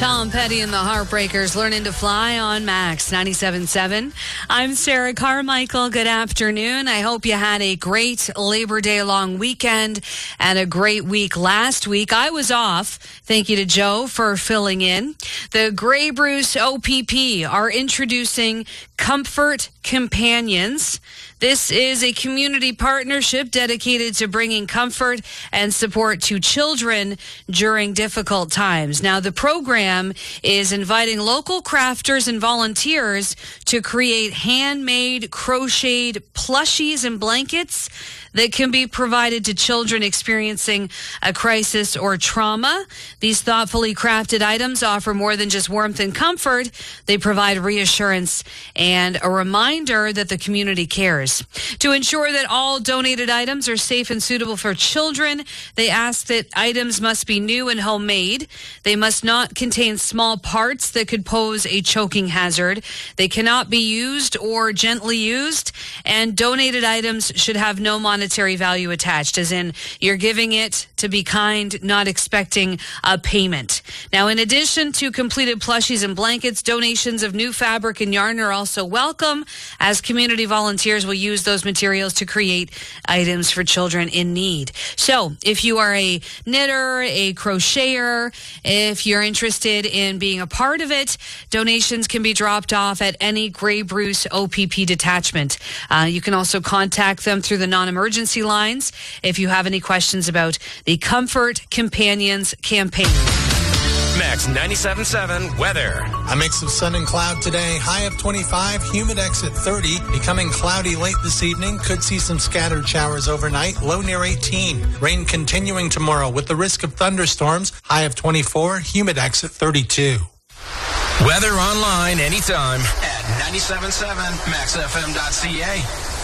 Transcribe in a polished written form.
Tom Petty and the Heartbreakers, Learning to Fly on Max 97.7. I'm Sarah Carmichael. Good afternoon. I hope you had a great Labor Day long weekend and a great week last week. I was off. Thank you to Joe for filling in. The Grey Bruce OPP are introducing Comfort Companions. This is a community partnership dedicated to bringing comfort and support to children during difficult times. Now, the program is inviting local crafters and volunteers to create handmade crocheted plushies and blankets that can be provided to children experiencing a crisis or trauma. These thoughtfully crafted items offer more than just warmth and comfort. They provide reassurance and a reminder that the community cares. To ensure that all donated items are safe and suitable for children, they ask that items must be new and homemade. They must not contain small parts that could pose a choking hazard. They cannot be used or gently used, and donated items should have no monetary value attached, as in you're giving it to be kind, not expecting a payment. Now, in addition to completed plushies and blankets, donations of new fabric and yarn are also welcome, as community volunteers will use those materials to create items for children in need. So if you are a knitter, a crocheter, if you're interested in being a part of it, donations can be dropped off at any Grey Bruce OPP detachment. You can also contact them through the non-emergency lines if you have any questions about the Comfort Companions campaign. Max 97.7 weather. A mix of sun and cloud today. High of 25, humidx at 30. Becoming cloudy late this evening. Could see some scattered showers overnight. Low near 18. Rain continuing tomorrow with the risk of thunderstorms. High of 24, humidx at 32. Weather online anytime at 97.7maxfm.ca.